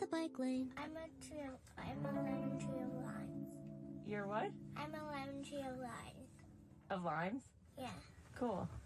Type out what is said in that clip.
the bike lane. I'm a lemon tree of limes. You're what? I'm a lemon tree of limes. Of limes? Yeah. Cool.